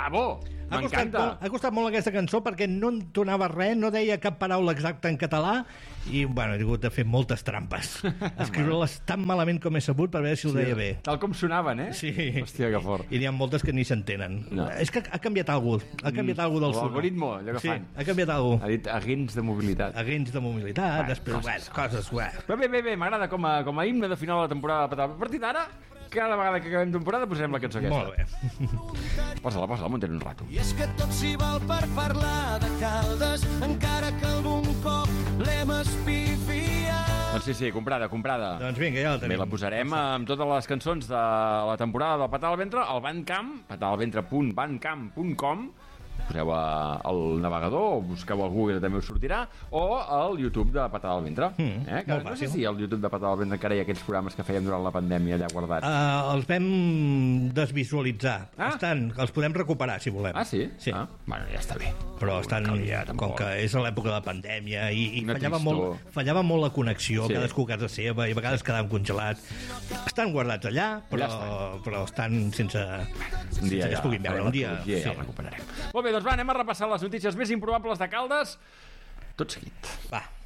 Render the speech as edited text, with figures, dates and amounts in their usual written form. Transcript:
Bravo! M'encanta. Ha costat molt aquesta cançó perquè no entonava res, no deia cap paraula exacta en català i, bueno, he hagut de fer moltes trampes. Escriure-les tan malament com he sabut per veure si ho deia bé. Tal com sonaven, Sí. Hòstia, que fort. I n'hi ha moltes que ni s'entenen. No. És que ha canviat alguna cosa. Ha canviat alguna cosa del L'algoritmo, allò que fan. ha canviat alguna Ha dit agents de mobilitat. Agents de mobilitat, després, coses. Però bé, m'agrada com a himne de final de la temporada de Petal. A partir d'ara, cada vegada que acabem temporada posarem la cançó aquesta. Molt bé. Posa-la, mantén un rato. I és que tot s'hi val per parlar de Caldes, encara que algun cop l'hem espifiat. Doncs sí, comprada. Doncs vinga, ja la tenim. Bé, la posarem amb totes les cançons de la temporada del Petar al Ventre al Bandcamp, petalventre.bandcamp.com. Poseu al navegador o busqueu al Google, també us sortirà, o al YouTube de Petar al Ventre. No sé si al YouTube de Petar al Ventre encara hi ha aquells programes que fèiem durant la pandèmia allà guardats. Els vam desvisualitzar. Els podem recuperar, si volem. Ah, sí? Sí. Bueno, ja està bé. Però estan, com que és a l'època de la pandèmia i fallava molt la connexió, cadascú a casa seva, i a vegades quedàvem congelats. Estan guardats allà, però estan sense que es puguin veure. Un dia ja el recuperarem. Molt bé, doncs anem a repassar les notícies més improbables de Caldes tot seguit. Va.